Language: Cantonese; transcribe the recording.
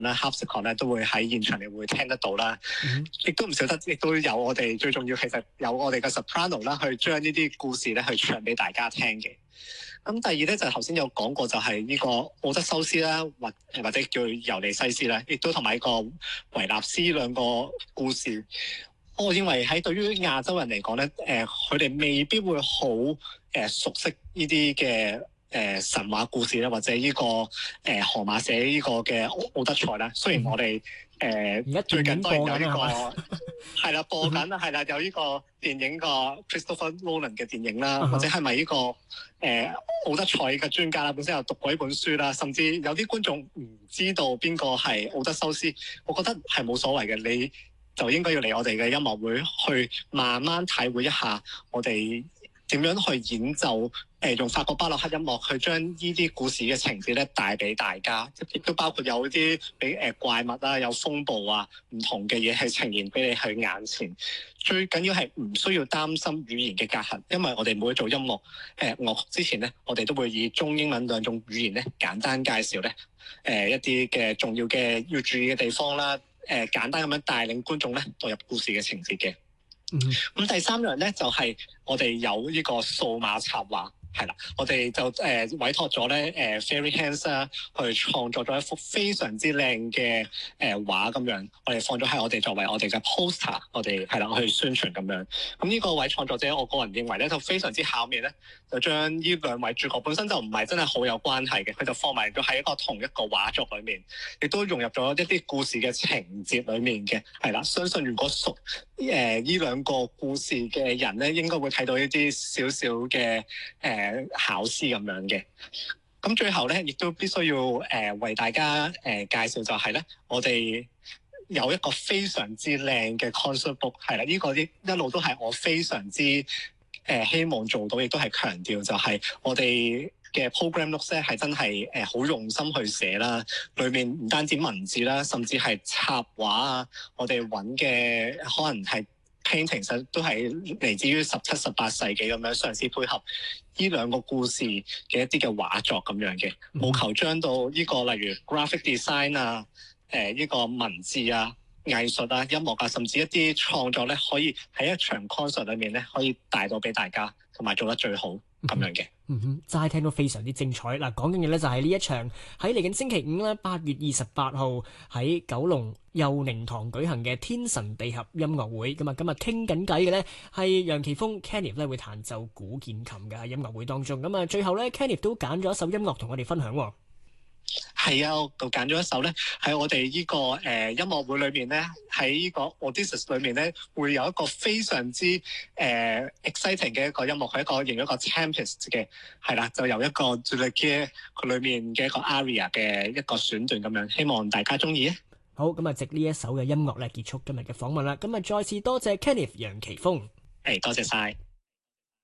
啦、harpsichord 咧都會喺現場你會聽得到啦。亦都唔少得，亦都有我哋最重要，其實有我哋嘅 soprano 啦，去將呢啲故事咧去唱俾大家聽嘅。咁第二咧就頭先有講過，就係呢個奧德修斯啦，或者叫尤利西斯啦，亦都同埋呢個維納斯兩個故事。我認為喺對於亞洲人嚟講咧，佢哋未必會好熟悉呢啲嘅神話故事咧，或者呢個荷馬寫呢個嘅奧德賽啦。雖然我哋最近當然有呢個係啦播緊啦，係啦有呢個電影個 Christopher Nolan 嘅電影啦，或者係咪呢個奧德賽嘅專家啦，本身有讀過呢本書啦，甚至有啲觀眾唔知道邊個係奧德修斯，我覺得係冇所謂嘅，你就應該要嚟我哋嘅音樂會去慢慢體會一下我哋點樣去演奏，用法國巴洛克音樂去將呢啲故事嘅情節咧帶俾大家，亦都包括有啲俾怪物啊、有風暴啊、唔同嘅嘢係呈現俾你去眼前。最緊要係唔需要擔心語言嘅隔閡，因為我哋每做音樂樂曲之前咧，我哋都會以中英文兩種語言咧簡單介紹咧一啲嘅重要嘅要注意嘅地方啦。簡單咁樣帶領觀眾咧代入故事嘅情節嘅。咁第三樣咧就係我哋有呢個數碼插畫。係啦，我哋就委託咗咧Fairy Hands 啦，去創作咗一幅非常之靚嘅畫咁樣，我哋放咗喺我哋作為我哋嘅 poster， 我哋係啦去宣傳咁樣。咁呢個位創作者，我個人認為咧就非常之巧妙咧，就將呢兩位主角本身就唔係真係好有關係嘅，佢就放埋咗喺同一個畫作裏面，亦都融入咗一啲故事嘅情節裏面嘅。係啦，相信如果熟呢兩個故事嘅人咧，應該會睇到一啲少少嘅巧思咁樣嘅。咁最後咧，亦都必須要為大家介紹就係咧，我哋有一個非常之靚嘅 concert book， 係啦，呢個一路都係我非常之希望做到，亦都係強調就係我哋嘅 program notes 咧係真係好用心去寫啦，裏面唔單止文字啦，甚至係插畫啊，我哋揾嘅可能係 painting 實都係嚟自於17、18世紀咁樣，嘗試配合呢兩個故事嘅一啲嘅畫作咁樣嘅，務求將到呢個例如 graphic design 啊、呢個文字啊、藝術啊、音樂啊，甚至一啲創作咧，可以喺一場 concert 裏面咧，可以帶到俾大家，同埋做得最好咁樣嘅。 齋聽都非常之精彩。嗱，講緊嘅咧就係呢一場喺嚟緊星期五啦，8月28號喺九龍佑寧堂舉行嘅天神地合音樂會。咁啊，今日傾緊偈嘅咧係楊奇峰 Kenneth 咧會彈奏古鍵琴嘅喺音樂會當中。咁啊，最後咧 Kenneth 都揀咗一首音樂同我哋分享。 係啊，我就揀咗一首咧，喺我哋呢個音樂會裏面咧，喺呢個 Odysseus 裏面咧，會有一個非常之exciting 嘅一個音樂，係形容一個 Tempest 嘅，係啦，就由一個 Giuliana 佢裏面嘅一個 aria 嘅一個選段咁樣，希望大家中意。 好，咁啊，藉呢一首嘅音樂咧，結束今日嘅訪問啦。咁啊，再次多謝 Kenneth 楊奇峰。 多謝晒。